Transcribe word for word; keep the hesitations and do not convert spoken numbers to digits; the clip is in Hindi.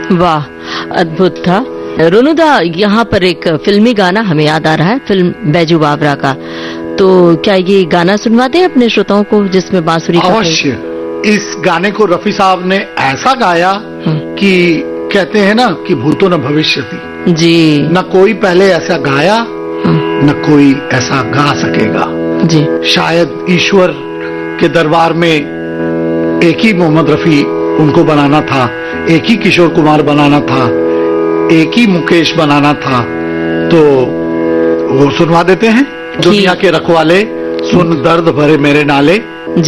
वाह, अद्भुत था। रोनुदा, यहाँ पर एक फिल्मी गाना हमें याद आ रहा है, फिल्म बैजू बावरा का। तो क्या ये गाना सुनवा दें अपने श्रोताओं को, जिसमें बांसुरी का? अवश्य। इस गाने को रफी साहब ने ऐसा गाया कि कहते हैं ना कि भूतो न भविष्यति जी, न कोई पहले ऐसा गाया न कोई ऐसा गा सकेगा जी। शायद ईश्वर के दरबार में एक ही मोहम्मद रफी उनको बनाना था, एक ही किशोर कुमार बनाना था, एक ही मुकेश बनाना था। तो वो सुनवा देते हैं। दुनिया के रखवाले सुन दर्द भरे मेरे नाले,